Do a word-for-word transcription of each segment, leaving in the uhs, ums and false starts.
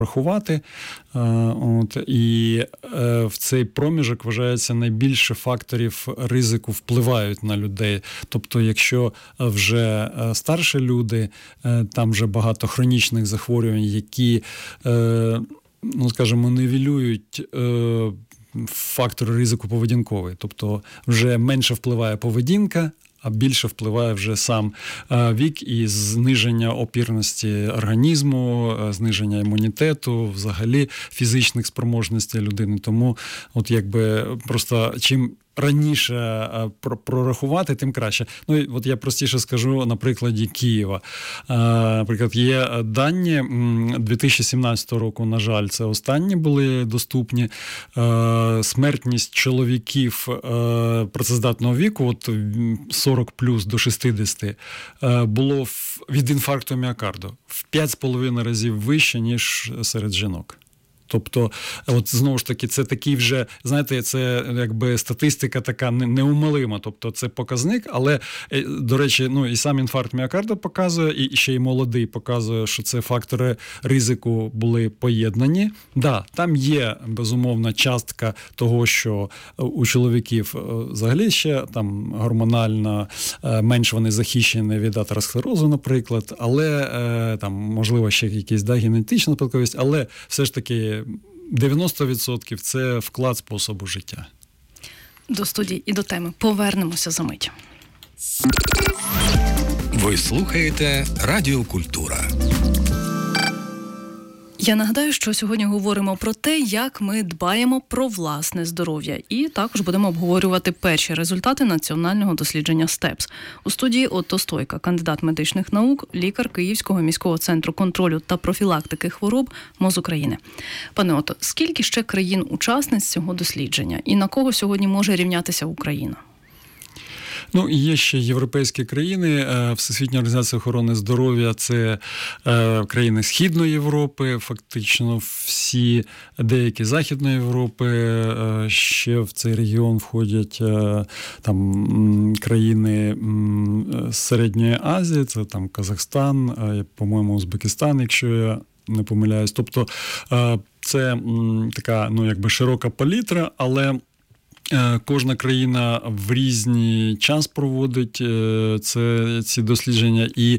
рахувати. От, і в цей проміжок, вважається, найбільше факторів ризику впливають на людей. Тобто, якщо вже старші люди, там вже багато хронічних захворювань, які, ну, скажімо, нівелюють фактор ризику поведінковий. Тобто, вже менше впливає поведінка, а більше впливає вже сам вік і зниження опірності організму, зниження імунітету, взагалі фізичних спроможностей людини. Тому от якби просто чим раніше прорахувати, тим краще. Ну, і от я простіше скажу на прикладі Києва. Наприклад, є дані дві тисячі сімнадцятого року, на жаль, це останні були доступні. Смертність чоловіків працездатного віку, от сорок плюс до шістдесят, було від інфаркту міокарду в п'ять з половиною разів вище, ніж серед жінок. Тобто, от знову ж таки, це такий вже, знаєте, це якби статистика така неумолима, тобто це показник, але, до речі, ну і сам інфаркт міокарду показує, і ще й молодий показує, що це фактори ризику були поєднані. Да, там є, безумовно, частка того, що у чоловіків взагалі ще там гормонально менш вони захищені від атеросклерозу, наприклад, але там, можливо, ще якісь, да, генетична спадковість, але все ж таки дев'яносто відсотків – це вклад способу життя. До студії і до теми повернемося за мить. Ви слухаєте Радіо Культура. Я нагадаю, що сьогодні говоримо про те, як ми дбаємо про власне здоров'я. І також будемо обговорювати перші результати національного дослідження степс. У студії Отто Стойка, кандидат медичних наук, лікар Київського міського центру контролю та профілактики хвороб МОЗ України. Пане Отто, скільки ще країн-учасниць цього дослідження? І на кого сьогодні може рівнятися Україна? Ну, і є ще європейські країни. Всесвітня організація охорони здоров'я – це країни Східної Європи, фактично всі, деякі Західної Європи, ще в цей регіон входять там країни Середньої Азії, це там Казахстан, по-моєму, Узбекистан, якщо я не помиляюсь. Тобто це така, ну, якби широка палітра, але кожна країна в різний час проводить це, ці дослідження і,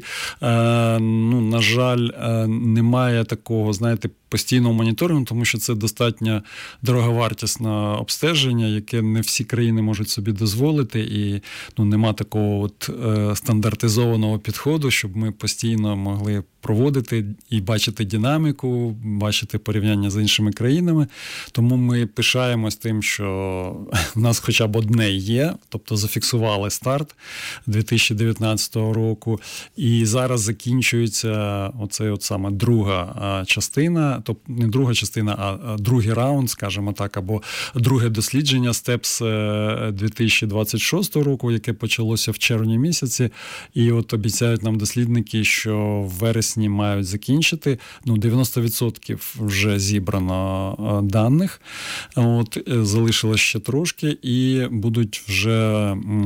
ну, на жаль, немає такого, знаєте, постійного моніторингу, тому що це достатньо дороговартісне обстеження, яке не всі країни можуть собі дозволити, і, ну, нема такого от стандартизованого підходу, щоб ми постійно могли проводити і бачити динаміку, бачити порівняння з іншими країнами. Тому ми пишаємось тим, що в нас хоча б одне є, тобто зафіксували старт дві тисячі дев'ятнадцятого року, і зараз закінчується оцей от саме друга частина, тобто не друга частина, а другий раунд, скажімо так, або друге дослідження степс дві тисячі двадцять шостого року, яке почалося в червні місяці, і от обіцяють нам дослідники, що в вересні мають закінчити. Ну, дев'яносто відсотків вже зібрано даних, от, залишилось ще трошки, і будуть вже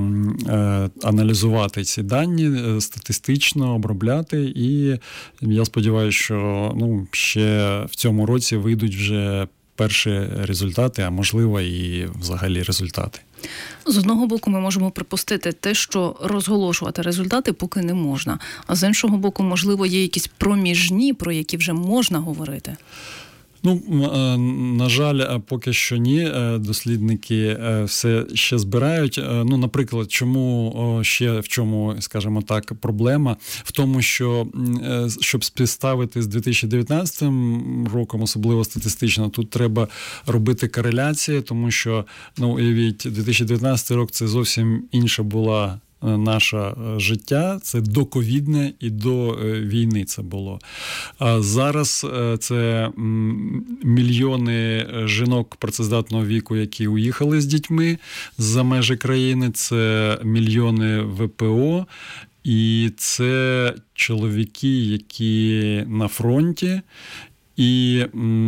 е, аналізувати ці дані, статистично обробляти, і я сподіваюся, що, ну, ще в цьому році вийдуть вже перші результати, а можливо і взагалі результати. З одного боку, ми можемо припустити те, що розголошувати результати поки не можна, а з іншого боку, можливо, є якісь проміжні, про які вже можна говорити. Ну, на жаль, поки що ні. Дослідники все ще збирають. Ну, наприклад, чому ще, в чому, скажімо так, проблема? В тому, що, щоб співставити з дві тисячі дев'ятнадцятим роком, особливо статистично, тут треба робити кореляції, тому що, ну, уявіть, дві тисячі дев'ятнадцятий рік – це зовсім інша була наше життя, це доковідне і до війни це було. А зараз це мільйони жінок працездатного віку, які уїхали з дітьми за межі країни, це мільйони ве пе о, і це чоловіки, які на фронті, І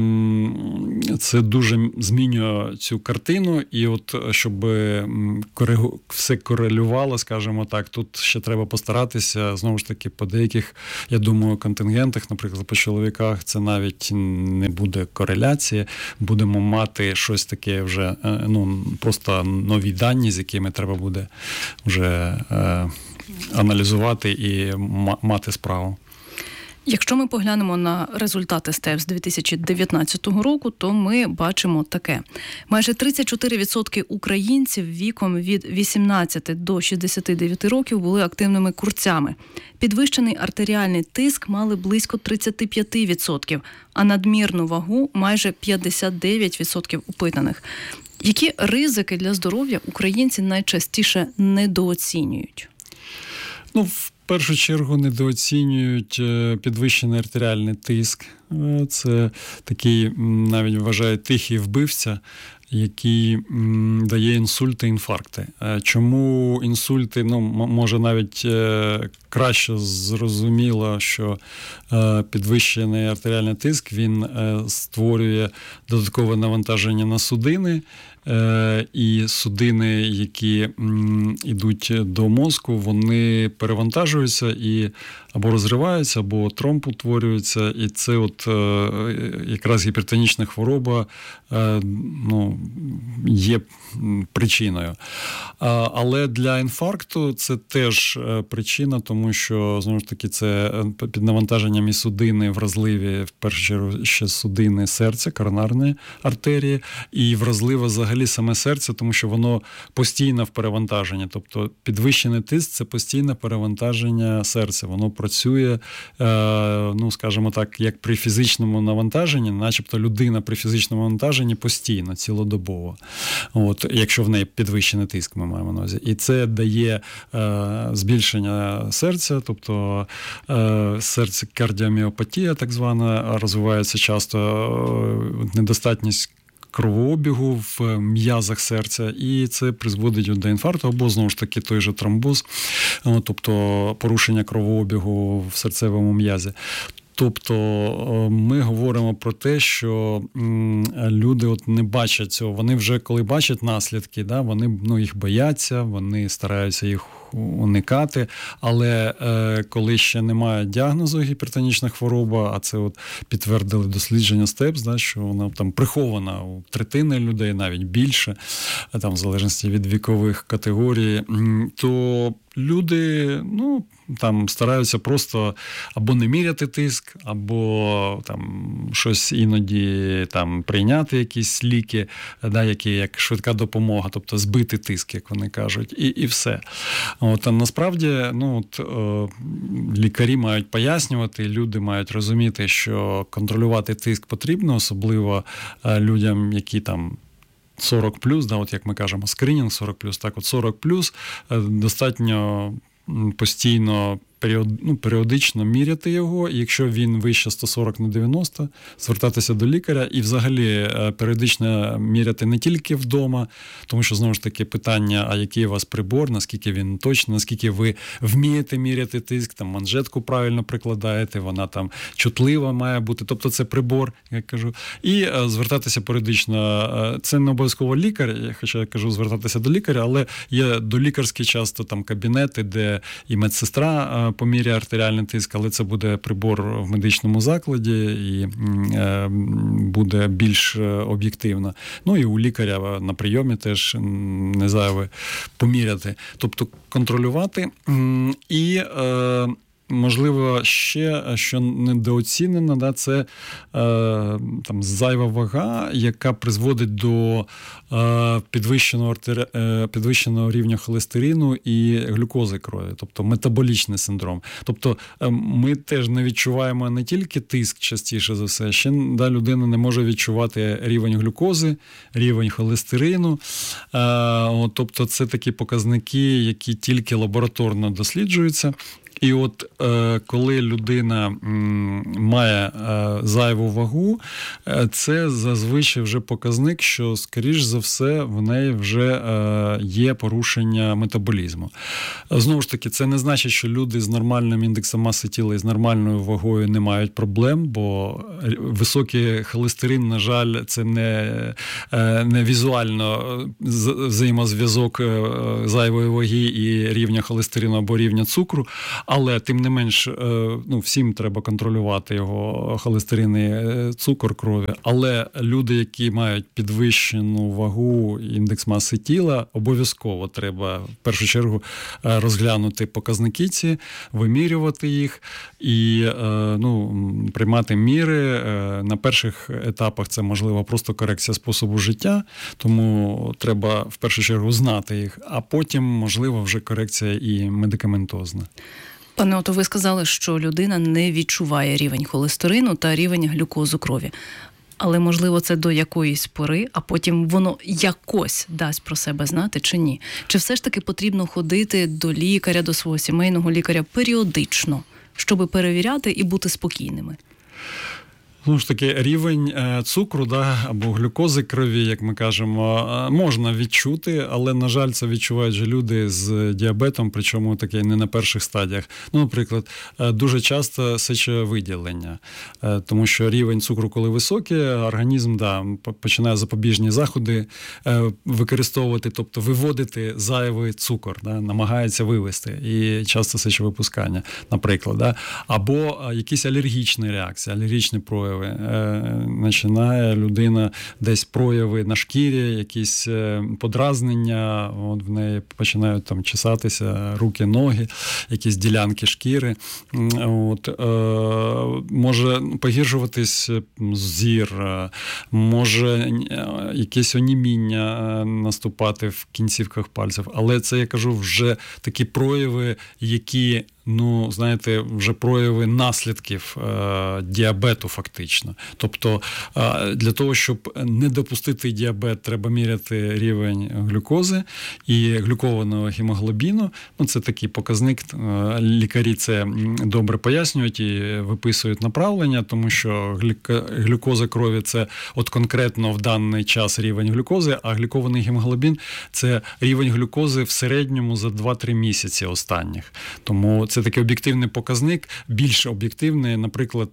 це дуже змінює цю картину. І от щоб все корелювало, скажімо так, тут ще треба постаратися, знову ж таки, по деяких, я думаю, контингентах, наприклад, по чоловіках, це навіть не буде кореляції. Будемо мати щось таке вже, ну, просто нові дані, з якими треба буде вже е, аналізувати і мати справу. Якщо ми поглянемо на результати степс дві тисячі дев'ятнадцятого року, то ми бачимо таке. Майже тридцять чотири відсотки українців віком від вісімнадцяти до шістдесяти дев'яти років були активними курцями. Підвищений артеріальний тиск мали близько тридцять п'ять відсотків, а надмірну вагу майже п'ятдесят дев'ять відсотків опитаних. Які ризики для здоров'я українці найчастіше недооцінюють? Ну, в першу чергу недооцінюють підвищений артеріальний тиск. Це такий, навіть вважають, тихий вбивця, який м, дає інсульти, інфаркти. Чому інсульти? Ну, може навіть е, краще зрозуміло, що е, підвищений артеріальний тиск, він е, створює додаткове навантаження на судини, е, і судини, які м, йдуть до мозку, вони перевантажуються і або розриваються, або тромб утворюється, і це от е, якраз гіпертонічна хвороба, е, ну, є причиною. Але для інфаркту це теж причина, тому що, знову ж таки, це під навантаженням і судини вразливі, в першу чергу, ще судини серця, коронарної артерії, і вразливе взагалі саме серце, тому що воно постійно в перевантаженні. Тобто підвищений тиск – це постійне перевантаження серця. Воно працює, ну, скажімо так, як при фізичному навантаженні, начебто людина при фізичному навантаженні постійно, цілодобово. От, якщо в неї підвищений тиск, ми маємо на увазі. І це дає е, збільшення серця, тобто е, серце кардіоміопатія, так звана, розвивається часто, е, недостатність кровообігу в м'язах серця, і це призводить до інфаркту, або, знову ж таки, той же тромбоз, тобто порушення кровообігу в серцевому м'язі. Тобто ми говоримо про те, що люди от не бачать цього. Вони вже, коли бачать наслідки, да, вони, ну, їх бояться, вони стараються їх уникати, але е, коли ще немає діагнозу гіпертонічна хвороба, а це от підтвердили дослідження степс, да, що вона там прихована у третини людей, навіть більше, там в залежності від вікових категорій, то люди, ну, там стараються просто або не міряти тиск, або там щось іноді там прийняти якісь ліки, да, які як швидка допомога, тобто збити тиск, як вони кажуть, і, і все. От, а насправді, ну, от, о, лікарі мають пояснювати, люди мають розуміти, що контролювати тиск потрібно, особливо е, людям, які там сорок плюс, да, от як ми кажемо, скринінг сорок плюс, так от сорок плюс, е, достатньо постійно, період, ну, періодично міряти його, і якщо він вище сто сорок на дев'яносто, звертатися до лікаря і взагалі періодично міряти не тільки вдома, тому що, знову ж таки, питання, а який у вас прибор, наскільки він точний, наскільки ви вмієте міряти тиск, там манжетку правильно прикладаєте, вона там чутлива має бути, тобто це прибор, як кажу, і звертатися періодично. Це не обов'язково лікар, хоча я кажу звертатися до лікаря, але є долікарські часто там кабінети, де і медсестра поміряє артеріальний тиск, але це буде прибор в медичному закладі і е, буде більш об'єктивно. Ну і у лікаря на прийомі теж не зайве поміряти. Тобто контролювати і е, можливо, ще, що недооцінено, да, це е, там, зайва вага, яка призводить до е, підвищеного, артері... е, підвищеного рівня холестерину і глюкози крові, тобто метаболічний синдром. Тобто е, ми теж не відчуваємо не тільки тиск частіше за все, ще да, людина не може відчувати рівень глюкози, рівень холестерину. Е, о, тобто це такі показники, які тільки лабораторно досліджуються. І от е, коли людина м, має е, зайву вагу, е, це зазвичай вже показник, що, скоріш за все, в неї вже е, є порушення метаболізму. Знову ж таки, це не значить, що люди з нормальним індексом маси тіла і з нормальною вагою не мають проблем, бо високий холестерин, на жаль, це не, е, не візуально взаємозв'язок зайвої ваги і рівня холестерину або рівня цукру. Але, тим не менш, ну, всім треба контролювати його холестерин і цукор крові. Але люди, які мають підвищену вагу, індекс маси тіла, обов'язково треба, в першу чергу, розглянути показники ці, вимірювати їх і, ну, приймати міри. На перших етапах це, можливо, просто корекція способу життя, тому треба, в першу чергу, знати їх, а потім, можливо, вже корекція і медикаментозна. Пане Ото, ви сказали, що людина не відчуває рівень холестерину та рівень глюкозу крові. Але, можливо, це до якоїсь пори, а потім воно якось дасть про себе знати чи ні? Чи все ж таки потрібно ходити до лікаря, до свого сімейного лікаря періодично, щоб перевіряти і бути спокійними? Ну ж таки, рівень цукру, да, або глюкози крові, як ми кажемо, можна відчути, але, на жаль, це відчувають же люди з діабетом, причому таке не на перших стадіях. Ну, наприклад, дуже часто сечовиділення, тому що рівень цукру, коли високий, організм, да, починає запобіжні заходи використовувати, тобто виводити зайвий цукор, да, намагається вивести, і часто сечовипускання, наприклад, да, або якісь алергічні реакції, алергічні прояви. Починає людина десь прояви на шкірі, якісь подразнення, от в неї починають там чесатися руки, ноги, якісь ділянки шкіри. От, е, може погіршуватись зір, може якесь оніміння наступати в кінцівках пальців. Але це, я кажу, вже такі прояви, які, ну, знаєте, вже прояви наслідків е, діабету фактично. Тобто е, для того, щоб не допустити діабет, треба міряти рівень глюкози і глюкованого гемоглобіну. Ну, це такий показник. Е, лікарі це добре пояснюють і виписують направлення, тому що глюка, глюкоза крові – це от конкретно в даний час рівень глюкози, а глюкований гемоглобін – це рівень глюкози в середньому за два-три місяці останніх. Тому це такий об'єктивний показник, більш об'єктивний, наприклад,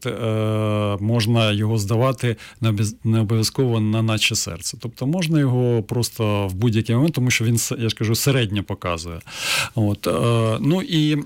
можна його здавати не обов'язково на наче серце. Тобто можна його просто в будь-який момент, тому що він, я ж кажу, середньо показує. От. Ну і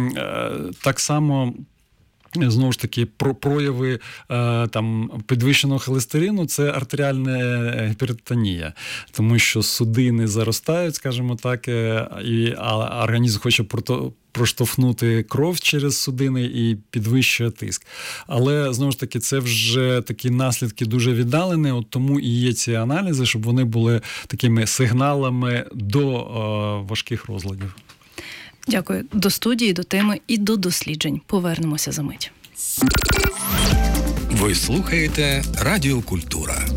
так само, знову ж таки, про прояви е, там, підвищеного холестерину – це артеріальна гіпертонія, тому що судини заростають, скажімо так, і, а організм хоче прото, проштовхнути кров через судини і підвищує тиск. Але, знову ж таки, це вже такі наслідки дуже віддалені, от тому і є ці аналізи, щоб вони були такими сигналами до е, важких розладів. Дякую. До студії, до теми і до досліджень. Повернемося за мить. Ви слухаєте Радіо Культура.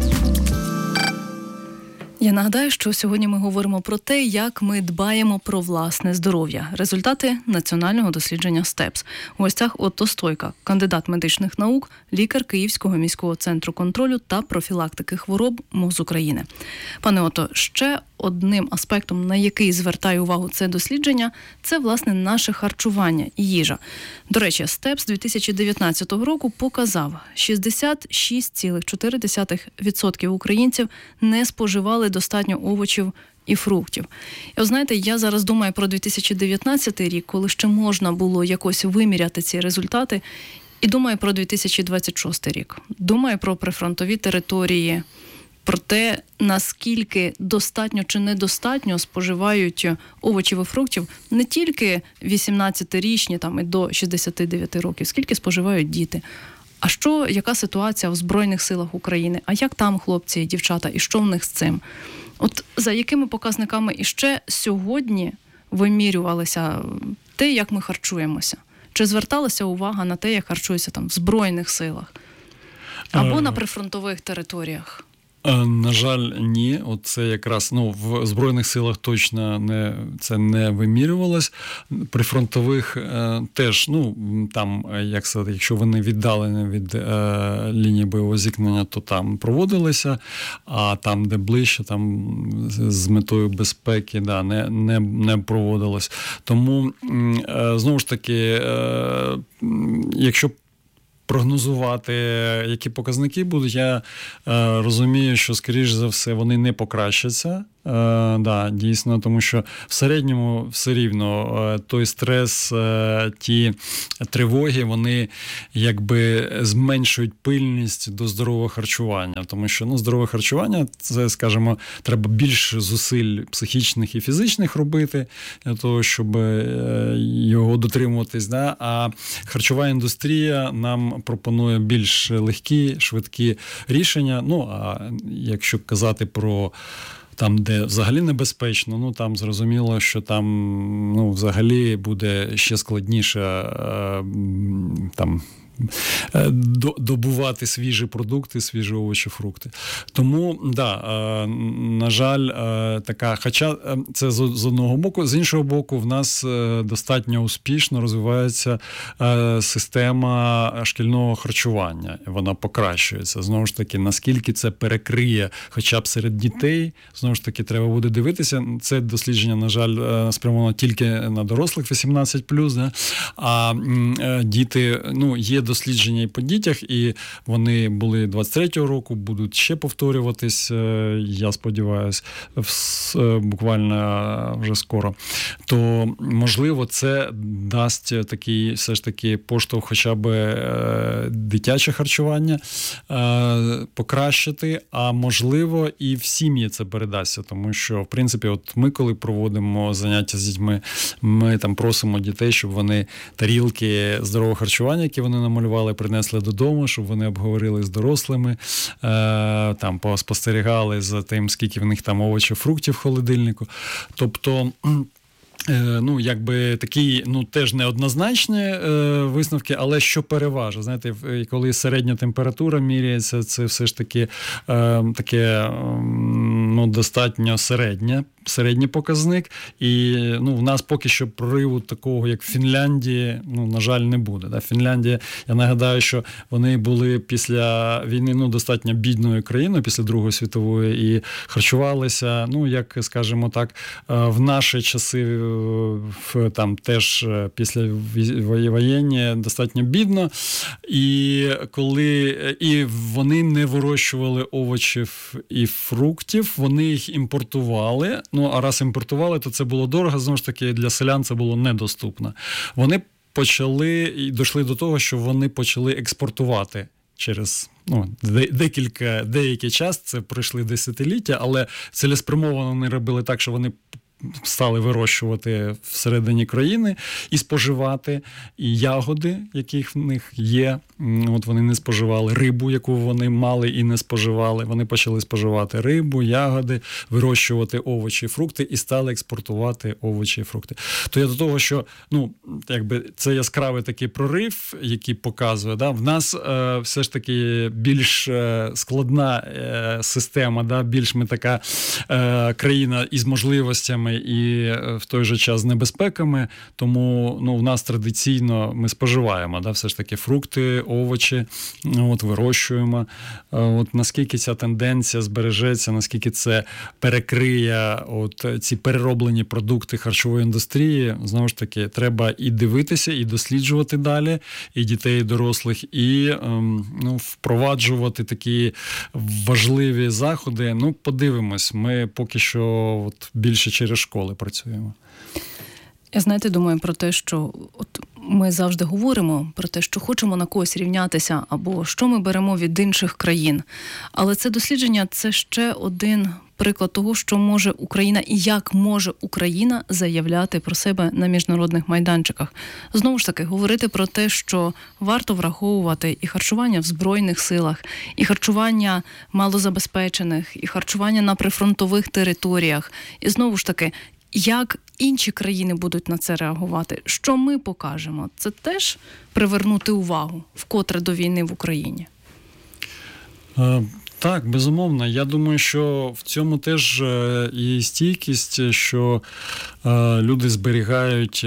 Я нагадаю, що сьогодні ми говоримо про те, як ми дбаємо про власне здоров'я. Результати національного дослідження степс. У гостях Отто Стойка, кандидат медичних наук, лікар Київського міського центру контролю та профілактики хвороб МОЗ України. Пане Отто, ще одним аспектом, на який звертає увагу це дослідження, це, власне, наше харчування і їжа. До речі, степс дві тисячі дев'ятнадцятого року показав, шістдесят шість цілих чотири десятих відсотка українців не споживали достатньо овочів і фруктів. І, знаєте, я зараз думаю про дві тисячі дев'ятнадцятий рік, коли ще можна було якось виміряти ці результати, і думаю про дві тисячі двадцять шостий рік. Думаю про прифронтові території, про те, наскільки достатньо чи недостатньо споживають овочів і фруктів не тільки вісімнадцятирічні там, і до шістдесят дев'ять років, скільки споживають діти. А що, яка ситуація в Збройних силах України? А як там хлопці і дівчата? І що в них з цим? От за якими показниками іще сьогодні вимірювалося те, як ми харчуємося? Чи зверталася увага на те, як харчуються там в Збройних силах? Або на прифронтових територіях? На жаль, ні. Оце якраз ну, в Збройних силах точно не, це не вимірювалось. При фронтових е, теж, ну, там, як сказати, якщо вони віддалені від е, лінії бойового зіткнення, то там проводилися, а там, де ближче, там з метою безпеки, да, не, не, не проводилось. Тому, е, знову ж таки, е, якщо прогнозувати, які показники будуть, я е, розумію, що, скоріш за все, вони не покращаться. Е, да, дійсно, тому що в середньому все рівно е, той стрес, е, ті тривоги, вони якби зменшують пильність до здорового харчування. Тому що ну, здорове харчування, це, скажімо, треба більше зусиль психічних і фізичних робити для того, щоб е, його дотримуватись. Да? А харчова індустрія нам пропонує більш легкі, швидкі рішення. Ну, а якщо казати про там, де взагалі небезпечно, ну там зрозуміло, що там ну, взагалі буде ще складніше е, там добувати свіжі продукти, свіжі овочі, фрукти. Тому, да, на жаль, така, хоча це з одного боку, з іншого боку, в нас достатньо успішно розвивається система шкільного харчування. Вона покращується. Знову ж таки, наскільки це перекриє хоча б серед дітей, знову ж таки, треба буде дивитися. Це дослідження, на жаль, спрямовано тільки на дорослих вісімнадцять плюс, да? А діти, ну, є дослідження і по дітях, і вони були двадцять третього року, будуть ще повторюватись, я сподіваюся, буквально вже скоро. То, можливо, це дасть такий, все ж таки, поштовх хоча б дитяче харчування покращити, а можливо і в сім'ї це передасться, тому що, в принципі, от ми, коли проводимо заняття з дітьми, ми там просимо дітей, щоб вони тарілки здорового харчування, які вони намалювали, принесли додому, щоб вони обговорили з дорослими, там поспостерігали за тим, скільки в них там овочів, фруктів в холодильнику. Тобто, ну, якби такі, ну, теж неоднозначні е, висновки, але що переважно. Знаєте, коли середня температура міряється, це все ж таки е, таке, е, ну, достатньо середнє, середній показник. І, ну, в нас поки що прориву такого, як в Фінляндії, ну, на жаль, не буде. Да? Фінляндія, я нагадаю, що вони були після війни, ну, достатньо бідною країною, після Другої світової, і харчувалися, ну, як, скажімо так, в наші часи, в, там теж після воєнні достатньо бідно, і коли і вони не вирощували овочів і фруктів, вони їх імпортували. Ну, а раз імпортували, то це було дорого, знову ж таки, для селян це було недоступно. Вони почали і дійшли до того, що вони почали експортувати через ну, декілька, деякий час, це пройшли десятиліття, але цілеспрямовано вони робили так, що вони стали вирощувати всередині країни і споживати і ягоди, яких в них є. От вони не споживали рибу, яку вони мали і не споживали. Вони почали споживати рибу, ягоди, вирощувати овочі і фрукти і стали експортувати овочі і фрукти. То я до того, що ну, якби це яскравий такий прорив, який показує, да, в нас е, все ж таки більш е, складна е, система, да, більш ми така е, країна із можливостями і в той же час з небезпеками, тому ну, в нас традиційно ми споживаємо, да, все ж таки фрукти, овочі, от, вирощуємо. От, наскільки ця тенденція збережеться, наскільки це перекриє от, ці перероблені продукти харчової індустрії, знову ж таки, треба і дивитися, і досліджувати далі, і дітей, і дорослих, і ем, ну, впроваджувати такі важливі заходи. Ну, подивимось, ми поки що от, більше через школи працюємо. Я, знаєте, думаю про те, що от ми завжди говоримо про те, що хочемо на когось рівнятися, або що ми беремо від інших країн. Але це дослідження – це ще один приклад того, що може Україна і як може Україна заявляти про себе на міжнародних майданчиках. Знову ж таки, говорити про те, що варто враховувати і харчування в Збройних силах, і харчування малозабезпечених, і харчування на прифронтових територіях. І знову ж таки, як інші країни будуть на це реагувати? Що ми покажемо? Це теж привернути увагу вкотре до війни в Україні? Так, безумовно. Я думаю, що в цьому теж і стійкість, що люди зберігають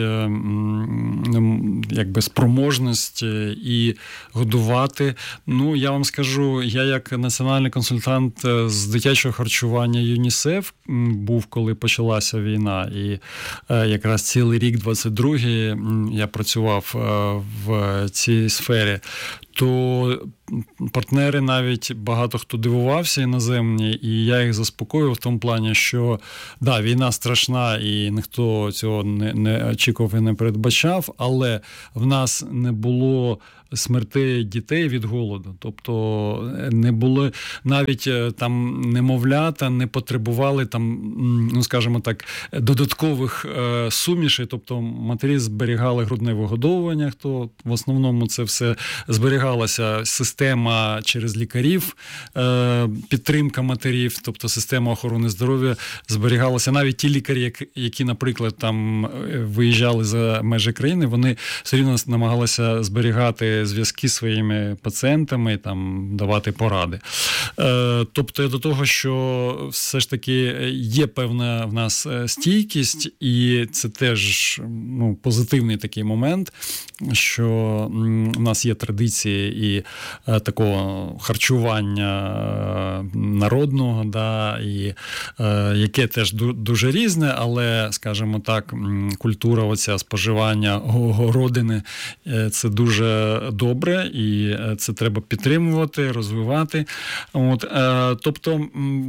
якби спроможність і годувати. Ну, я вам скажу, я як національний консультант з дитячого харчування ЮНІСЕФ був, коли почалася війна, і якраз цілий рік, двадцять другий, я працював в цій сфері, то партнери навіть багато хто дивувався іноземні, і я їх заспокоював в тому плані, що да, війна страшна і ніхто цього не, не очікував і не передбачав, але в нас не було смертей дітей від голоду. Тобто не було навіть там немовлята, не потребували там, ну скажімо так, додаткових е, сумішей, тобто матері зберігали грудне вигодовування, то в основному це все зберігалася система через лікарів, е, підтримка матерів, тобто система охорони здоров'я зберігалася. Навіть ті лікарі, які, наприклад, там виїжджали за межі країни, вони все рівно намагалися зберігати зв'язки зі своїми пацієнтами, там, давати поради. Е, тобто до того, що все ж таки є певна в нас стійкість, і це теж ну, позитивний такий момент, що в нас є традиції і е, такого харчування народного, да, і, е, яке теж дуже різне, але, скажімо так, культура оця споживання городини – це дуже добре, і це треба підтримувати, розвивати. От, е, тобто,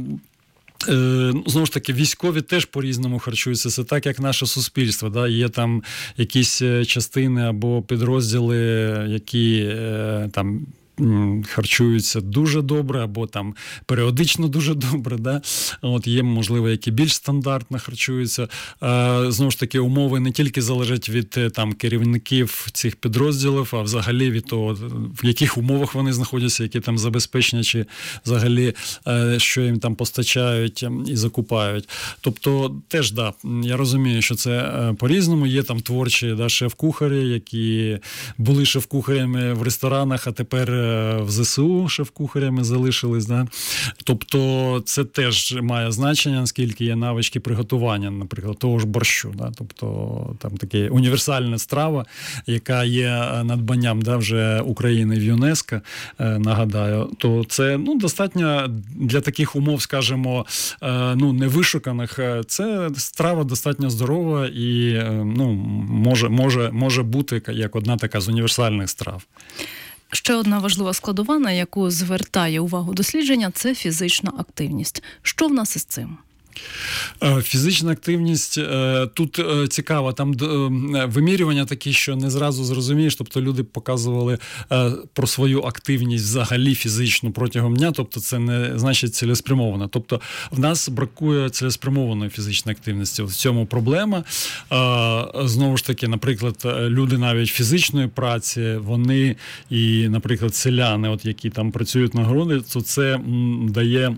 знову ж таки, військові теж по-різному харчуються. Це так, як наше суспільство. Да? Є там якісь частини або підрозділи, які там харчуються дуже добре, або там періодично дуже добре, да? От є, можливо, які більш стандартно харчуються. А, знову ж таки, умови не тільки залежать від там керівників цих підрозділів, а взагалі від того, в яких умовах вони знаходяться, які там забезпечення, чи взагалі, що їм там постачають і закупають. Тобто, теж, да, я розумію, що це по-різному. Є там творчі, да, шеф-кухарі, які були шеф-кухарями в ресторанах, а тепер в ЗСУ шеф-кухарями залишились. Да? Тобто це теж має значення, наскільки є навички приготування, наприклад, того ж борщу. Да? Тобто там така універсальна страва, яка є надбанням, да, вже України в ЮНЕСКО, нагадаю, то це ну, достатньо для таких умов, скажімо, ну, невишуканих. Це страва достатньо здорова і ну, може, може, може бути як одна така з універсальних страв. Ще одна важлива складова, на яку звертає увагу дослідження, це фізична активність. Що в нас із цим? Фізична активність, тут цікаво, там вимірювання такі, що не зразу зрозумієш, тобто люди показували про свою активність взагалі фізичну протягом дня, тобто це не значить цілеспрямовано. Тобто в нас бракує цілеспрямованої фізичної активності. В цьому проблема. Знову ж таки, наприклад, люди навіть фізичної праці, вони і, наприклад, селяни, от які там працюють на городі, то це дає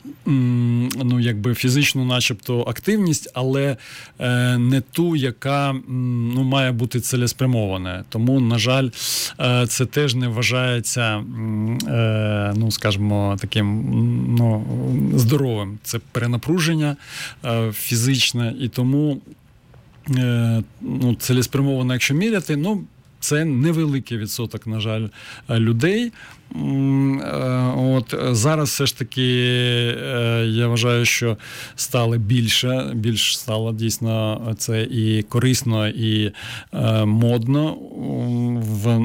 ну, якби фізичну начебто активність, але е, не ту, яка ну, має бути цілеспрямована. Тому, на жаль, е, це теж не вважається, е, ну, скажімо, таким ну, здоровим. Це перенапруження е, фізичне, і тому е, ну, цілеспрямовано, якщо міряти, ну, це невеликий відсоток, на жаль, людей. От зараз все ж таки я вважаю, що стало більше, більш стало дійсно це і корисно, і модно в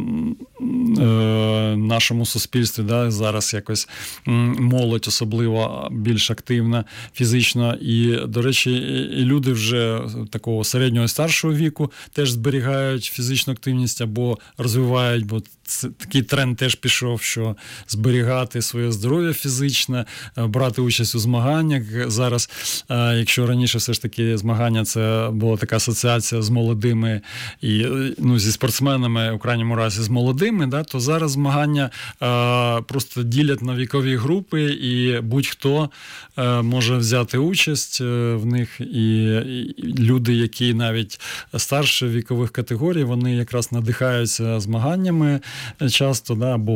нашому суспільстві. Да? Зараз якось молодь особливо більш активна фізично. І, до речі, і люди вже такого середнього і старшого віку теж зберігають фізичну активність або розвивають, бо це, такий тренд теж пішов, що зберігати своє здоров'я фізичне, брати участь у змаганнях. Зараз, якщо раніше все ж таки змагання, це була така асоціація з молодими і ну, зі спортсменами, у крайньому разі з молодими, да, то зараз змагання а, просто ділять на вікові групи, і будь-хто а, може взяти участь в них. І, і люди, які навіть старші вікових категорій, вони якраз надихаються змаганнями часто, да, або от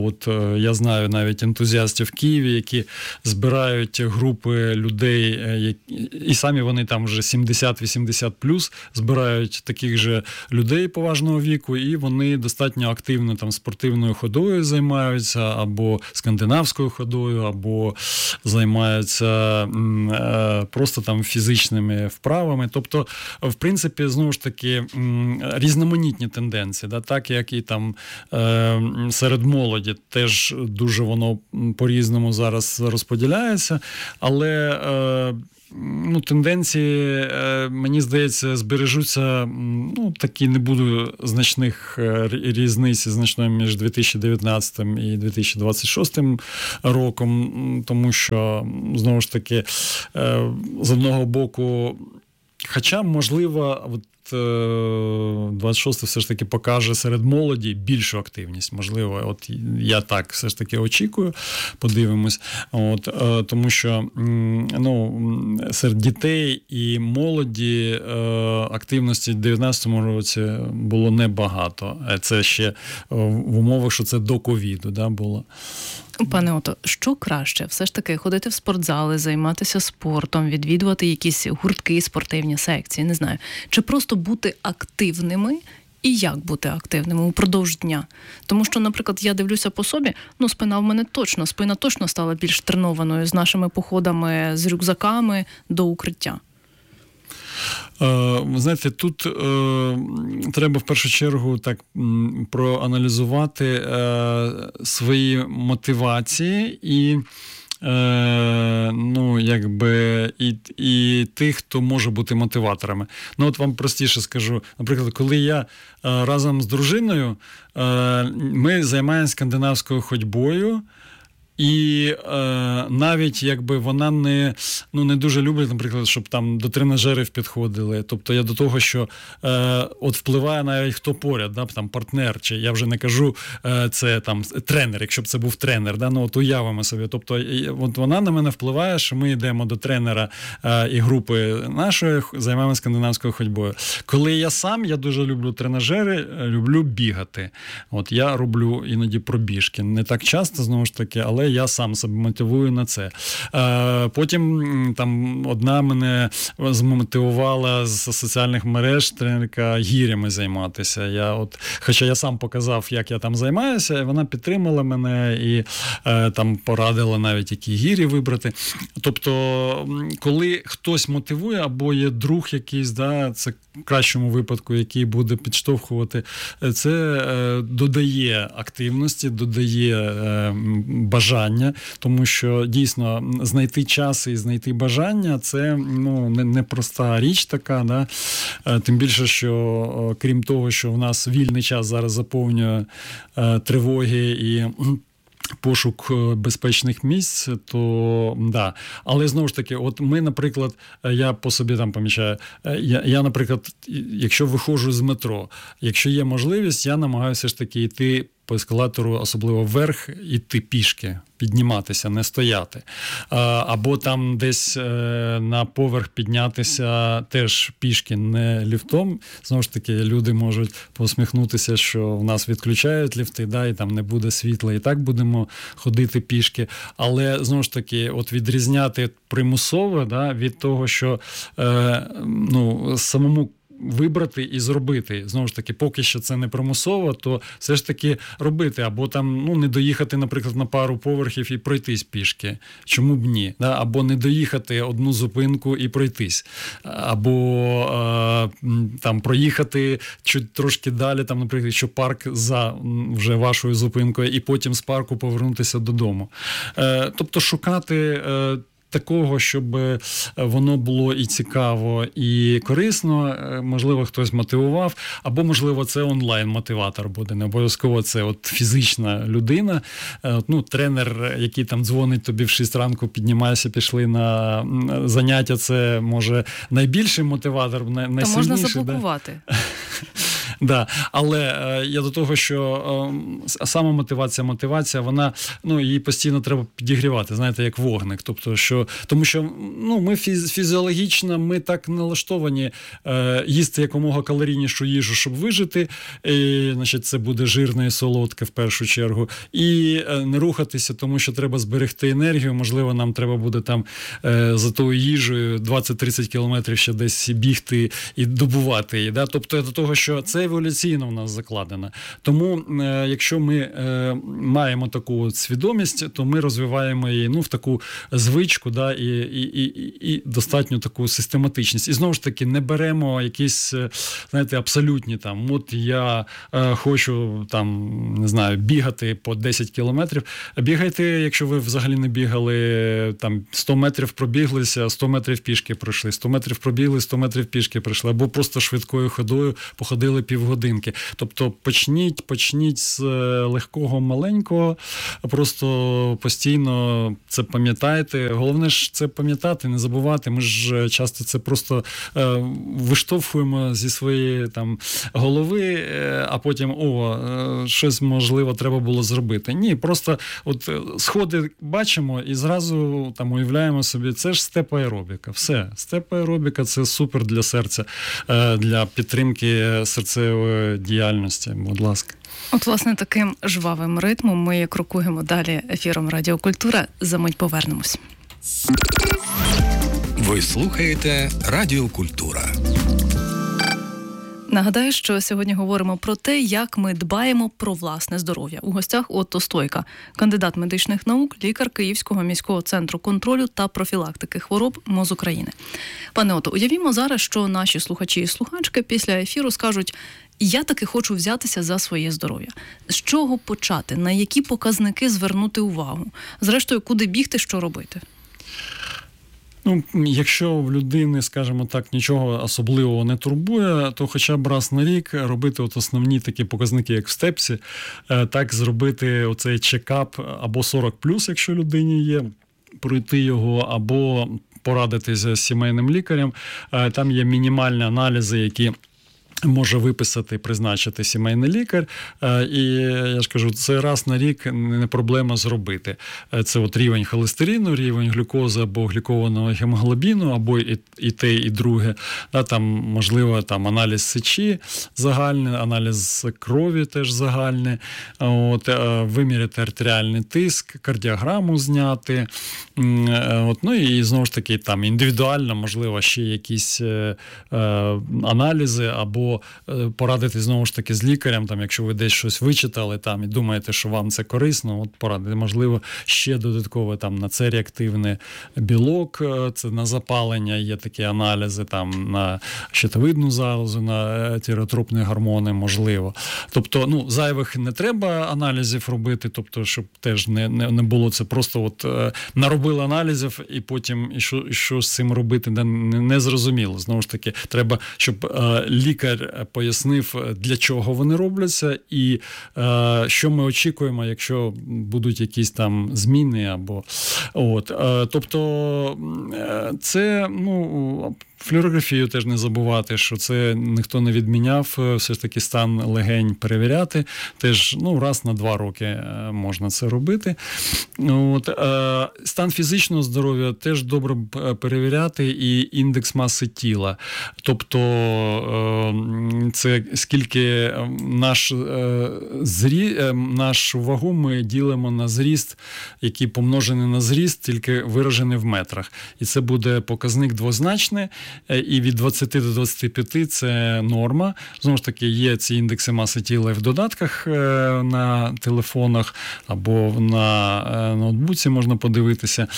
я знаю навіть ентузіастів в Києві, які збирають групи людей, і самі вони там вже сімдесят-вісімдесят плюс, збирають таких же людей поважного віку, і вони достатньо активно там спортивною ходою займаються, або скандинавською ходою, або займаються просто там фізичними вправами. Тобто, в принципі, знову ж таки, різноманітні тенденції, да, так як і там серед молоді теж дуже воно по-різному зараз розподіляється, але ну, тенденції, мені здається, збережуться, ну, такі не буде значних різниць значної між дві тисячі дев'ятнадцятим і дві тисячі двадцять шостим роком, тому що, знову ж таки, з одного боку, хоча, можливо, от двадцять шостий все ж таки покаже серед молоді більшу активність. Можливо, от я так все ж таки очікую, подивимось. От, тому що ну, серед дітей і молоді активності в дев'ятнадцятому році було небагато. Це ще в умовах, що це до ковіду, да, було. Пане Ото, що краще? Все ж таки ходити в спортзали, займатися спортом, відвідувати якісь гуртки, спортивні секції, не знаю. Чи просто бути активними? І як бути активними упродовж дня? Тому що, наприклад, я дивлюся по собі, ну, спина в мене точно, спина точно стала більш тренованою з нашими походами, з рюкзаками до укриття. Ви знаєте, тут е, треба в першу чергу так проаналізувати е, свої мотивації і, е, ну, якби, і, і тих, хто може бути мотиваторами. Ну, от вам простіше скажу. Наприклад, коли я е, разом з дружиною, е, ми займаємося скандинавською ходьбою, і е, навіть якби вона не, ну, не дуже любить, наприклад, щоб там до тренажерів підходили. Тобто я до того, що е, от впливає навіть хто поряд, да, там партнер, чи я вже не кажу, е, це там тренер, якщо б це був тренер, да, ну от уявимо собі. Тобто і, от вона на мене впливає, що ми йдемо до тренера е, і групи нашої, займаємося скандинавською ходьбою. Коли я сам, я дуже люблю тренажери, люблю бігати. От я роблю іноді пробіжки. Не так часто, знову ж таки, але я сам себе мотивую на це. Потім там одна мене змотивувала з соціальних мереж тренерка гірями займатися. Я от, хоча я сам показав, як я там займаюся, і вона підтримала мене і там порадила навіть, які гірі вибрати. Тобто, коли хтось мотивує, або є друг якийсь, да, це в кращому випадку, який буде підштовхувати, це додає активності, додає бажання, тому що дійсно знайти час і знайти бажання – це, ну, не, не проста річ така, да? Тим більше, що крім того, що в нас вільний час зараз заповнює тривоги і пошук безпечних місць, то да. Але знову ж таки, от ми, наприклад, я по собі там помічаю, я, я, наприклад, якщо виходжу з метро, якщо є можливість, я намагаюся ж таки йти по ескалатору, особливо вверх, іти пішки, підніматися, не стояти. Або там десь на поверх піднятися теж пішки, не ліфтом. Знову ж таки, люди можуть посміхнутися, що в нас відключають ліфти, да, і там не буде світла, і так будемо ходити пішки. Але, знову ж таки, от відрізняти примусове, да, від того, що ну, самому вибрати і зробити. Знову ж таки, поки що це не примусово, то все ж таки робити. Або там, ну, не доїхати, наприклад, на пару поверхів і пройтись пішки. Чому б ні? Да? Або не доїхати одну зупинку і пройтись. Або е, там проїхати чуть трошки далі, там, наприклад, що парк за вже вашою зупинкою, і потім з парку повернутися додому. Е, тобто шукати е, такого, щоб воно було і цікаво, і корисно, можливо, хтось мотивував, або, можливо, це онлайн-мотиватор буде, не обов'язково це от фізична людина, ну, тренер, який там дзвонить тобі в шість ранку, піднімайся, пішли на заняття, це, може, найбільший мотиватор, найсильніший. Та можна заблокувати. Да? Да. Але е, я до того, що е, сама мотивація, мотивація, вона, ну, її постійно треба підігрівати, знаєте, як вогник. Тобто, що, тому що, ну, ми фіз, фізіологічно, ми так налаштовані е, їсти якомога калорійнішу їжу, щоб вижити, і, значить, це буде жирне і солодке в першу чергу, і е, не рухатися, тому що треба зберегти енергію, можливо, нам треба буде там е, за тою їжею двадцять-тридцять кілометрів ще десь бігти і добувати її. Да? Тобто, до того, що це еволюційно в нас закладено. Тому, е, якщо ми е, маємо таку от свідомість, то ми розвиваємо її, ну, в таку звичку, да, і, і, і, і достатньо таку систематичність. І знову ж таки, не беремо якісь, знаєте, абсолютні там, от я е, хочу там, не знаю, бігати по десять кілометрів. Бігайте, якщо ви взагалі не бігали, там сто метрів пробіглися, сто метрів пішки пройшли, сто метрів пробігли, сто метрів пішки пройшли, або просто швидкою ходою походили півгодинки. Тобто почніть, почніть з легкого, маленького, просто постійно це пам'ятайте. Головне ж це пам'ятати, не забувати. Ми ж часто це просто е, виштовхуємо зі своєї там голови, е, а потім, о, е, щось можливо треба було зробити. Ні, просто от сходи бачимо і зразу там уявляємо собі, це ж степ-аеробіка. Все, степ-аеробіка – це супер для серця, е, для підтримки серцевої діяльності. Будь ласка. От, власне, таким жвавим ритмом ми крокуємо далі ефіром «Радіокультура». За мить повернемось. Ви слухаєте «Радіокультура». Нагадаю, що сьогодні говоримо про те, як ми дбаємо про власне здоров'я. У гостях Отто Стойка, кандидат медичних наук, лікар Київського міського центру контролю та профілактики хвороб МОЗ України. Пане Отто, уявімо зараз, що наші слухачі і слухачки після ефіру скажуть: я таки хочу взятися за своє здоров'я. З чого почати? На які показники звернути увагу? Зрештою, куди бігти, що робити? Ну, якщо в людини, скажімо так, нічого особливого не турбує, то хоча б раз на рік робити от основні такі показники, як в степсі, так зробити оцей чекап або сорок плюс, якщо людині є, пройти його, або порадитися з сімейним лікарем. Там є мінімальні аналізи, які може виписати, призначити сімейний лікар, і я ж кажу, це раз на рік не проблема зробити. Це от рівень холестерину, рівень глюкози або глікованого гемоглобіну, або і, і те, і друге. Да, там, можливо, там аналіз сечі загальний, аналіз крові теж загальний, от, виміряти артеріальний тиск, кардіограму зняти. От, ну і знову ж таки там індивідуально, можливо, ще якісь е, е, аналізи, або порадити знову ж таки з лікарем, там, якщо ви десь щось вичитали там, і думаєте, що вам це корисно, от порадити. Можливо, ще додатково там, на це реактивний білок, це на запалення, є такі аналізи там, на щитовидну залозу, на тиреотропні гормони, можливо. Тобто, ну, зайвих не треба аналізів робити, тобто, щоб теж не, не, не було це просто от е, наробили аналізів, і потім і що, і що з цим робити, не, не зрозуміло. Знову ж таки, треба, щоб е, лікар пояснив, для чого вони робляться, і е, що ми очікуємо, якщо будуть якісь там зміни, або от. Е, тобто, е, це, ну, флюорографію теж не забувати, що це ніхто не відміняв, все ж таки стан легень перевіряти, теж, ну, раз на два роки можна це робити. От, е, стан фізичного здоров'я теж добре перевіряти, і індекс маси тіла. Тобто, е, це скільки наш, е, зрі, е, нашу вагу ми ділимо на зріст, який помножений на зріст, тільки виражений в метрах. І це буде показник двозначний, і від двадцяти до двадцяти п'яти це норма. Знову ж таки, є ці індекси маси тіла і в додатках на телефонах або на ноутбуці можна подивитися.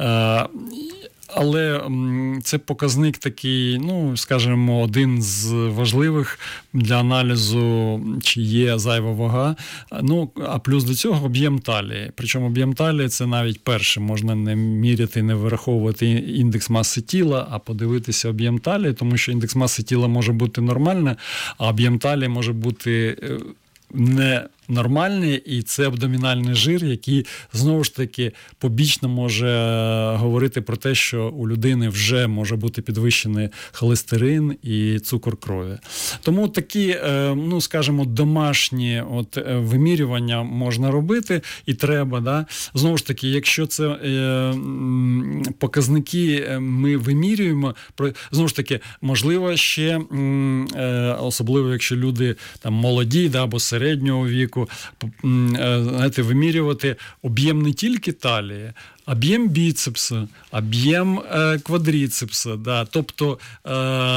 Але це показник такий, ну, скажімо, один з важливих для аналізу, чи є зайва вага. Ну, а плюс до цього об'єм талії. Причому об'єм талії – це навіть перше. Можна не міряти, не вираховувати індекс маси тіла, а подивитися об'єм талії, тому що індекс маси тіла може бути нормальний, а об'єм талії може бути не нормальний, і це абдомінальний жир, який, знову ж таки, побічно може говорити про те, що у людини вже може бути підвищений холестерин і цукор крові. Тому такі, ну, скажімо, домашні от вимірювання можна робити і треба, да. Знову ж таки, якщо це е, показники ми вимірюємо, знову ж таки, можливо, ще е, особливо, якщо люди там молоді, да, або середнього віку, знаєте, вимірювати об'єм не тільки талії, об'єм біцепса, об'єм е, квадріцепса. Да. Тобто е,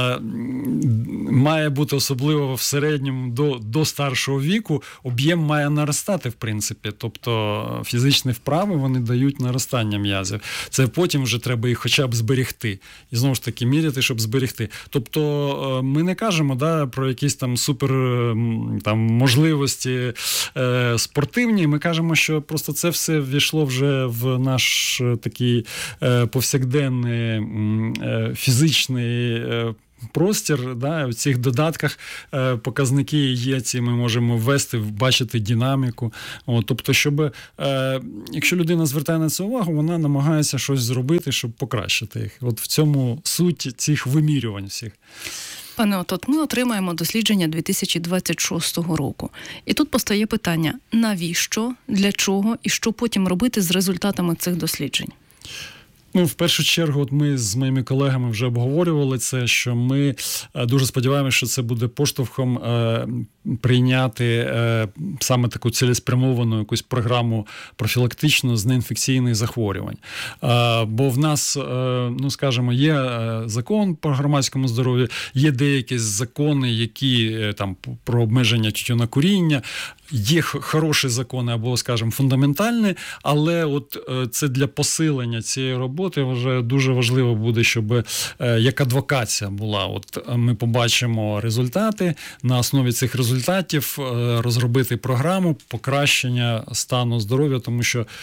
має бути особливо в середньому до, до старшого віку, об'єм має наростати, в принципі. Тобто фізичні вправи, вони дають наростання м'язів. Це потім вже треба їх хоча б зберегти. І знову ж таки міряти, щоб зберегти. Тобто е, ми не кажемо, да, про якісь там супер там, можливості е, спортивні, ми кажемо, що просто це все ввійшло вже в наш такий е, повсякденний е, фізичний е, простір, да, в цих додатках е, показники є, ці ми можемо ввести, бачити динаміку. От, тобто, щоб, е, якщо людина звертає на це увагу, вона намагається щось зробити, щоб покращити їх. От в цьому суть цих вимірювань всіх. Пане Отот, ми отримаємо дослідження дві тисячі двадцять шостого року. І тут постає питання, навіщо, для чого і що потім робити з результатами цих досліджень? Ну, в першу чергу, от ми з моїми колегами вже обговорювали це, що ми дуже сподіваємося, що це буде поштовхом е, прийняти е, саме таку цілеспрямовану якусь програму профілактичну з неінфекційних захворювань. Е, бо в нас, е, ну, скажімо, є закон по громадському здоров'ю, є деякі закони, які е, там про обмеження тютюнокуріння, є хороші закони або, скажімо, фундаментальні, але от е, це для посилення цієї роботи вже дуже важливо буде, щоб е, як адвокація була. От ми побачимо результати, на основі цих результатів е, розробити програму покращення стану здоров'я, тому що е,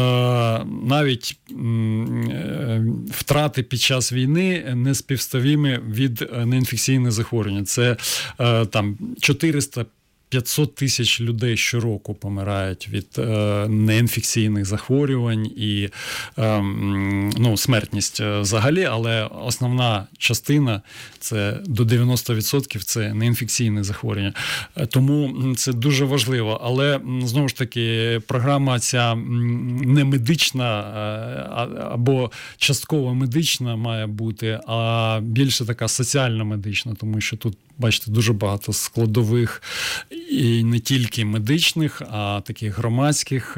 навіть е, втрати під час війни не співставимі від неінфекційних захворювань. Це е, там чотириста п'ятсот тисяч людей щороку помирають від е, неінфекційних захворювань і е, ну, смертність взагалі, але основна частина, це до дев'яносто відсотків, це неінфекційні захворювання. Тому це дуже важливо. Але, знову ж таки, програма ця не медична або частково медична має бути, а більше така соціально-медична, тому що тут, бачите, дуже багато складових і не тільки медичних, а таких громадських,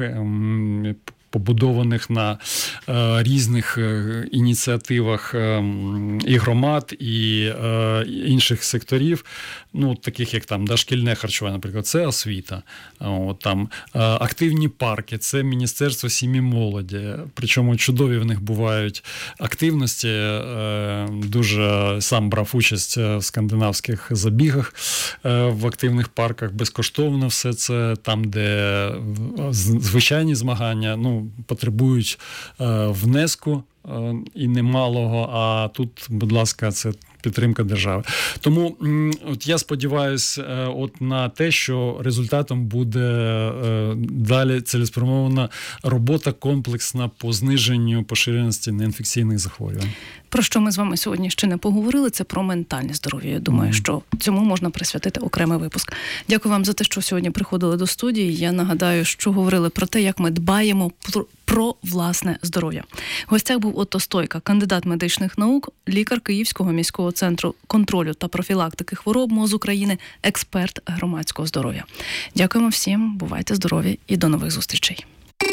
побудованих на е, різних е, ініціативах е, і громад, і е, інших секторів, ну, таких як там дошкільне харчування, наприклад, це освіта. О, там, е, активні парки, це Міністерство сім'ї молоді. Причому чудові в них бувають активності. Е, дуже сам брав участь в скандинавських забігах е, в активних парках. Безкоштовно все це, там, де звичайні змагання, ну, потребують е, внеску е, і немалого, а тут, будь ласка, це підтримка держави. Тому от я сподіваюся е, от на те, що результатом буде е, далі цілеспрямована робота комплексна по зниженню поширеності неінфекційних захворювань. Про що ми з вами сьогодні ще не поговорили, це про ментальне здоров'я. Я думаю, mm. що цьому можна присвятити окремий випуск. Дякую вам за те, що сьогодні приходили до студії. Я нагадаю, що говорили про те, як ми дбаємо про, про власне здоров'я. В гостях був Отто Стойка, кандидат медичних наук, лікар Київського міського центру контролю та профілактики хвороб МОЗ України, експерт громадського здоров'я. Дякуємо всім, бувайте здорові і до нових зустрічей.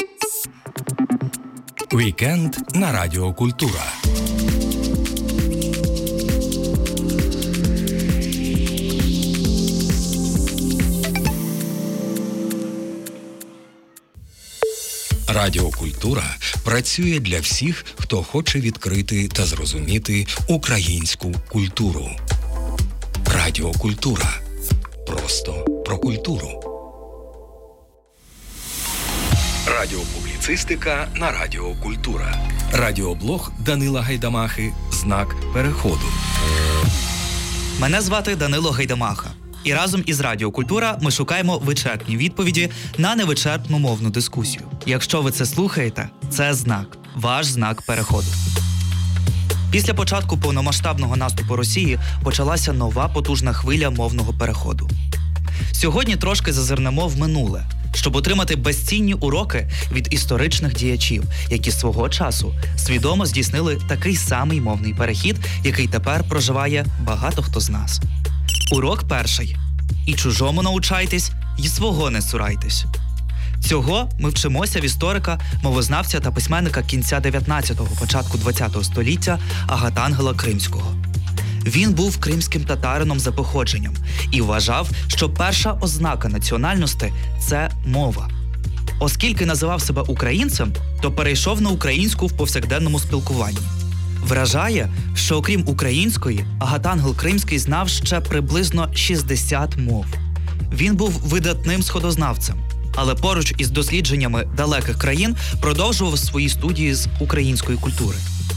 Вікенд на Радіо Культура. Радіо Культура працює для всіх, хто хоче відкрити та зрозуміти українську культуру. Радіо Культура. Просто про культуру. Радіопубліцистика на Радіо Культура. Радіоблог Данила Гайдамахи «Знак переходу». Мене звати Данило Гайдамаха. І разом із Радіо Культура ми шукаємо вичерпні відповіді на невичерпну мовну дискусію. Якщо ви це слухаєте, це знак, ваш знак переходу. Після початку повномасштабного наступу Росії почалася нова потужна хвиля мовного переходу. Сьогодні трошки зазирнемо в минуле, щоб отримати безцінні уроки від історичних діячів, які свого часу свідомо здійснили такий самий мовний перехід, який тепер проживає багато хто з нас. Урок перший. І чужому научайтесь, і свого не цурайтесь. Цього ми вчимося в історика, мовознавця та письменника кінця дев'ятнадцятого, початку двадцятого століття Агатангела Кримського. Він був кримським татарином за походженням і вважав, що перша ознака національності – це мова. Оскільки називав себе українцем, то перейшов на українську в повсякденному спілкуванні. Вражає, що окрім української, Агатангел Кримський знав ще приблизно шістдесят мов. Він був видатним сходознавцем, але поруч із дослідженнями далеких країн продовжував свої студії з української культури.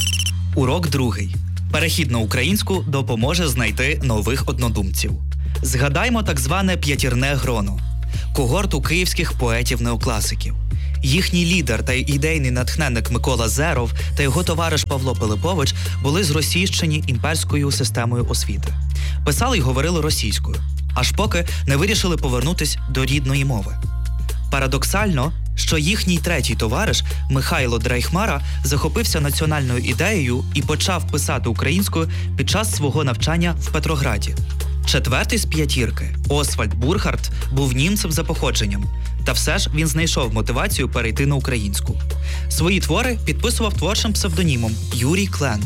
Урок другий. Перехід на українську допоможе знайти нових однодумців. Згадаймо так зване п'ятірне гроно – когорту київських поетів-неокласиків. Їхній лідер та ідейний натхненник Микола Зеров та його товариш Павло Пилипович були зросійщені імперською системою освіти. Писали й говорили російською, аж поки не вирішили повернутись до рідної мови. Парадоксально, що їхній третій товариш Михайло Дрейхмара захопився національною ідеєю і почав писати українською під час свого навчання в Петрограді. Четвертий з п'ятірки, Освальд Бурхард, був німцем за походженням, та все ж він знайшов мотивацію перейти на українську. Свої твори підписував творчим псевдонімом Юрій Клен.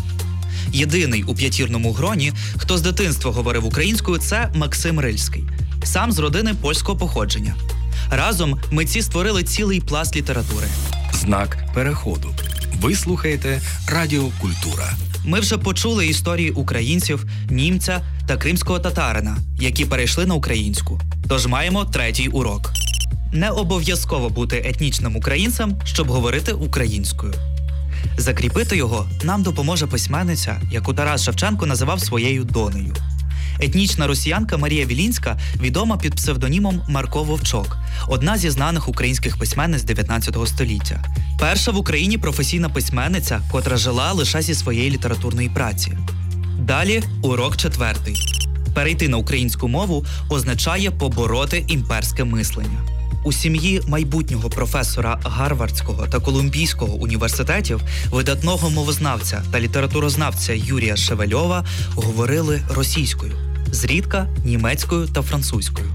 Єдиний у п'ятірному гроні, хто з дитинства говорив українською, це Максим Рильський, сам з родини польського походження. Разом митці створили цілий пласт літератури. Знак переходу. Ви слухаєте Радіо Культура. Ми вже почули історії українців, німця та кримського татарина, які перейшли на українську. Тож маємо третій урок. Не обов'язково бути етнічним українцем, щоб говорити українською. Закріпити його нам допоможе письменниця, яку Тарас Шевченко називав своєю донею. Етнічна росіянка Марія Вілінська відома під псевдонімом Марко Вовчок, одна зі знаних українських письменниць дев'ятнадцятого століття. Перша в Україні професійна письменниця, котра жила лише зі своєї літературної праці. Далі урок четвертий. Перейти на українську мову означає побороти імперське мислення. У сім'ї майбутнього професора Гарвардського та Колумбійського університетів, видатного мовознавця та літературознавця Юрія Шевельова говорили російською, зрідка німецькою та французькою.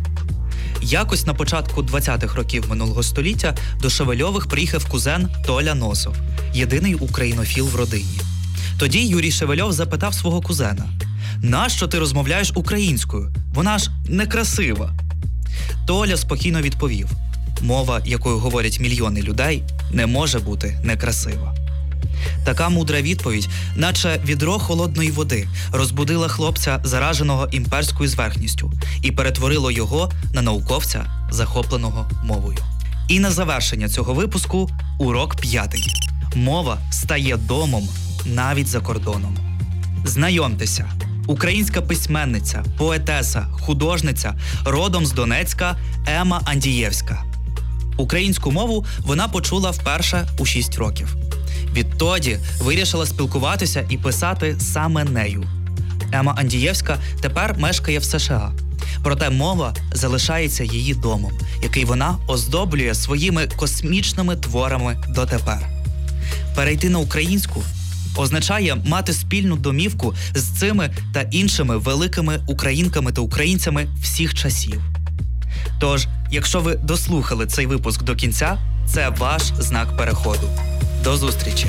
Якось на початку двадцятих років минулого століття до Шевельових приїхав кузен Толя Носов, єдиний українофіл в родині. Тоді Юрій Шевельов запитав свого кузена: «Нащо ти розмовляєш українською? Вона ж некрасива». Толя спокійно відповів: «Мова, якою говорять мільйони людей, не може бути некрасива». Така мудра відповідь, наче відро холодної води, розбудила хлопця, зараженого імперською зверхністю, і перетворило його на науковця, захопленого мовою. І на завершення цього випуску урок п'ятий. Мова стає домом навіть за кордоном. Знайомтеся, українська письменниця, поетеса, художниця, родом з Донецька Ема Андієвська. Українську мову вона почула вперше у шість років. Відтоді вирішила спілкуватися і писати саме нею. Ема Андієвська тепер мешкає в США. Проте мова залишається її домом, який вона оздоблює своїми космічними творами дотепер. Перейти на українську означає мати спільну домівку з цими та іншими великими українками та українцями всіх часів. Тож, якщо ви дослухали цей випуск до кінця, це ваш знак переходу. До зустрічі!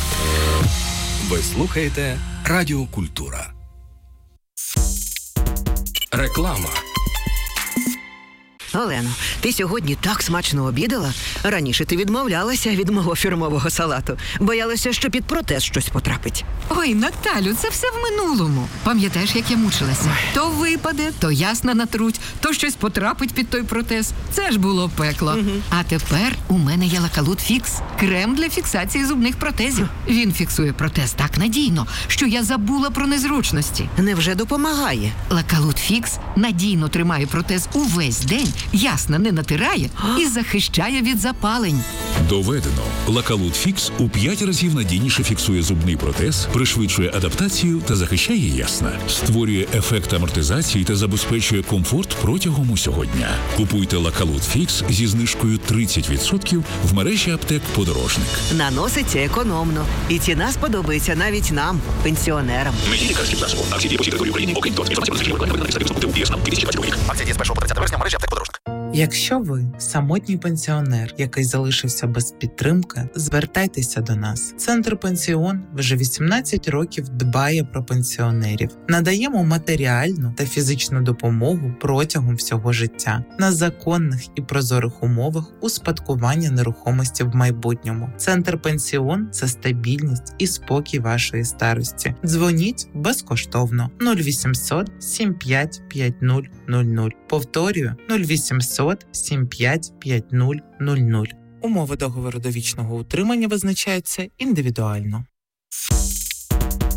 Ви слухаєте Радіо Культура. Реклама. Олено, ти сьогодні так смачно обідала. Раніше ти відмовлялася від мого фірмового салату. Боялася, що під протез щось потрапить. Ой, Наталю, це все в минулому. Пам'ятаєш, як я мучилася? То випаде, то ясна натруть, то щось потрапить під той протез. Це ж було пекло. Угу. А тепер у мене є Лакалут Фікс. Крем для фіксації зубних протезів. Він фіксує протез так надійно, що я забула про незручності. Невже допомагає? Лакалут Фікс надійно тримає протез увесь день, ясно не натирає і захищає від запалень. Доведено. Лакалут Фікс у п'ять разів надійніше фіксує зубний протез, пришвидшує адаптацію та захищає ясна. Створює ефект амортизації та забезпечує комфорт протягом усього дня. Купуйте Лакалут Фікс зі знижкою тридцять відсотків в мережі аптек «Подорожник». Наноситься економно. І ціна сподобається навіть нам, пенсіонерам. Мені лікарським засобом. Акції дії по всій території України. Окрім того, інформація про захищення виконання на сайті дві тисячі двадцять другий рік. Акція діє з першого по тридцяте вересня в мережі аптек «Подорожник». Якщо ви самотній пенсіонер, який залишився без підтримки, звертайтеся до нас. Центр «Пенсіон» вже вісімнадцять років дбає про пенсіонерів. Надаємо матеріальну та фізичну допомогу протягом всього життя на законних і прозорих умовах успадкування нерухомості в майбутньому. Центр «Пенсіон» – це стабільність і спокій вашої старості. Дзвоніть безкоштовно нуль вісімсот сім п'ять п'ять нуль нуль нуль. Повторюю нуль вісімсот сім п'ять п'ять нуль нуль нуль. Умови договору довічного утримання визначаються індивідуально.